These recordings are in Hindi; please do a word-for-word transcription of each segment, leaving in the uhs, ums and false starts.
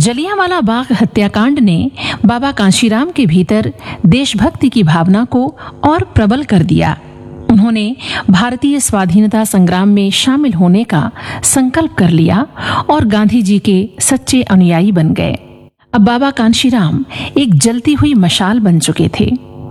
जलियांवाला बाग हत्याकांड ने बाबा कांशीराम के भीतर देशभक्ति की भावना को और प्रबल कर दिया। उन्होंने भारतीय स्वाधीनता संग्राम में शामिल होने का संकल्प कर लिया और गांधी जी के सच्चे अनुयायी बन गए। अब बाबा कांशीराम एक जलती हुई मशाल बन चुके थे।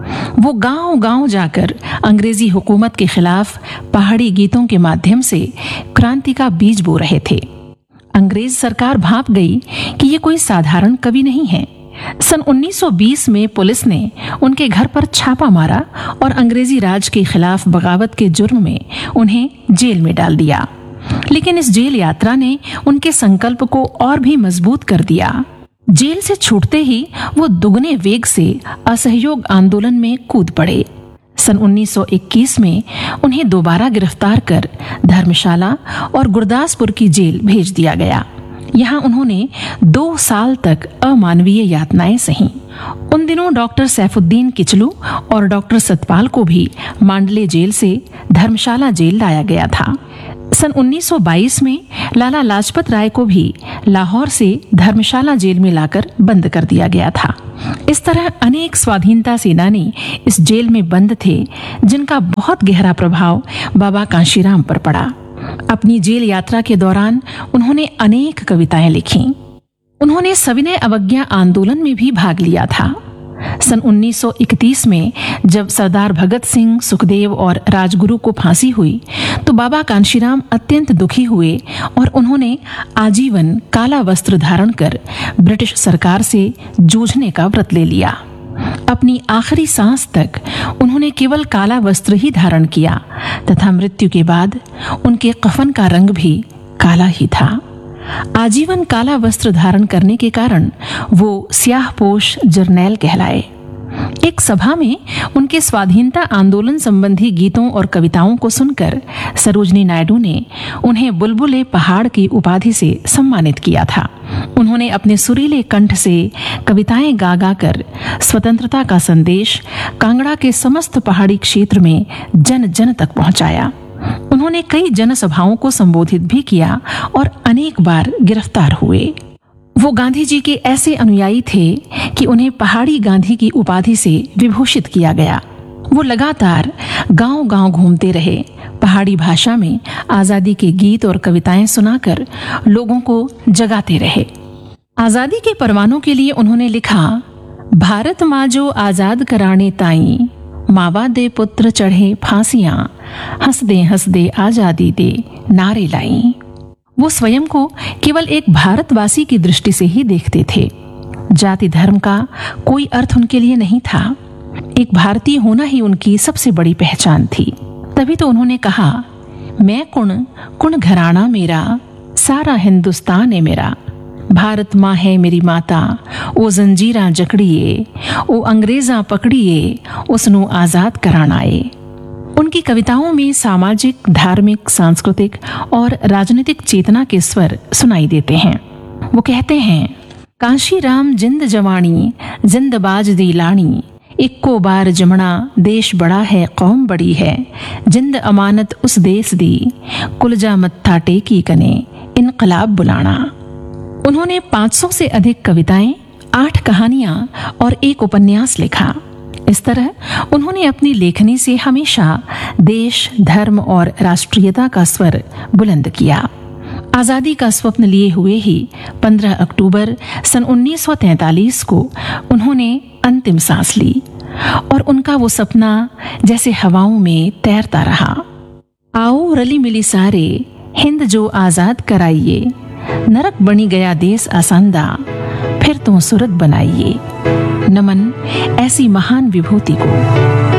वो गांव-गांव जाकर अंग्रेजी हुकूमत के खिलाफ पहाड़ी गीतों के माध्यम से क्रांति का बीज बो रहे थे। अंग्रेज सरकार भांप गई कि ये कोई साधारण कवि नहीं है। सन उन्नीस सौ बीस में पुलिस ने उनके घर पर छापा मारा और अंग्रेजी राज के खिलाफ बगावत के जुर्म में उन्हें जेल में डाल दिया। लेकिन इस जेल यात्रा ने उनके संकल्प को और भी मजबूत कर दिया। जेल से छूटते ही वो दुगने वेग से असहयोग आंदोलन में कूद पड़े। सन उन्नीस सौ इक्कीस में उन्हें दोबारा गिरफ्तार कर धर्मशाला और गुरदासपुर की जेल भेज दिया गया। यहाँ उन्होंने दो साल तक अमानवीय यातनाएं सहीं। उन दिनों डॉक्टर सैफुद्दीन किचलू और डॉक्टर सतपाल को भी मांडले जेल से धर्मशाला जेल लाया गया था। सन उन्नीस सौ बाईस में लाला लाजपत राय को भी लाहौर से धर्मशाला जेल में लाकर बंद कर दिया गया था। इस तरह अनेक स्वाधीनता सेनानी इस जेल में बंद थे, जिनका बहुत गहरा प्रभाव बाबा कांशीराम पर पड़ा। अपनी जेल यात्रा के दौरान उन्होंने अनेक कविताएं लिखीं। उन्होंने सविनय अवज्ञा आंदोलन में भी भाग लिया था। सन उन्नीस सौ इकतीस में जब सरदार भगत सिंह, सुखदेव और राजगुरु को फांसी हुई तो बाबा कांशीराम अत्यंत दुखी हुए और उन्होंने आजीवन काला वस्त्र धारण कर ब्रिटिश सरकार से जूझने का व्रत ले लिया। अपनी आखिरी सांस तक उन्होंने केवल काला वस्त्र ही धारण किया तथा मृत्यु के बाद उनके कफन का रंग भी काला ही था। आजीवन काला वस्त्र धारण करने के कारण वो स्याहपोश जर्नैल कहलाए। एक सभा में उनके स्वाधीनता आंदोलन संबंधी गीतों और कविताओं को सुनकर सरोजनी नायडू ने उन्हें बुलबुले पहाड़ की उपाधि से सम्मानित किया था। उन्होंने अपने सुरीले कंठ से कविताएं गा गा कर स्वतंत्रता का संदेश कांगड़ा के समस्त पहाड़ी क्षेत्र में जन जन तक पहुंचाया। उन्होंने कई जनसभाओं को संबोधित भी किया और अनेक बार गिरफ्तार हुए। वो गांधी जी के ऐसे अनुयायी थे कि उन्हें पहाड़ी गांधी की उपाधि से विभूषित किया गया। वो लगातार गांव-गांव घूमते रहे, पहाड़ी भाषा में आजादी के गीत और कविताएं सुनाकर लोगों को जगाते रहे। आजादी के परवानों के लिए उन्होंने लिखा, भारत माँ जो आजाद कराने ताई, मावा दे पुत्र चढ़े फांसियां, हंस दे हंस दे आजादी दे नारे लाई। वो स्वयं को केवल एक भारतवासी की दृष्टि से ही देखते थे। जाति धर्म का कोई अर्थ उनके लिए नहीं था। एक भारतीय होना ही उनकी सबसे बड़ी पहचान थी। तभी तो उन्होंने कहा, मैं कुण कुण घराना मेरा, सारा हिंदुस्तान है मेरा। भारत माँ है मेरी माता, ओ जंजीरा जकड़िए, ओ अंग्रेजा पकड़िए, उसनु आजाद करानाए। उनकी कविताओं में सामाजिक, धार्मिक, सांस्कृतिक और राजनीतिक चेतना के स्वर सुनाई देते हैं। वो कहते हैं, कांशीराम जिंद जवानी, जिंदबाज दी लाणी, इक्को बार जमना देश बड़ा है कौम बड़ी है, जिंद अमानत उस देश दी, कुलजा मत्था टेकी कने इनकलाब बुलाना। उन्होंने पाँच सौ से अधिक कविताएं, आठ कहानियां और एक उपन्यास लिखा। इस तरह उन्होंने अपनी लेखनी से हमेशा देश, धर्म और राष्ट्रीयता का स्वर बुलंद किया। आजादी का स्वप्न लिए हुए ही पंद्रह अक्टूबर सन उन्नीस सौ तैंतालीस को उन्होंने अंतिम सांस ली और उनका वो सपना जैसे हवाओं में तैरता रहा। आओ रली मिली सारे, हिंद जो आजाद कराइए, नरक बनी गया देश आसंदा, फिर तो सूरत बनाइए। नमन ऐसी महान विभूति को।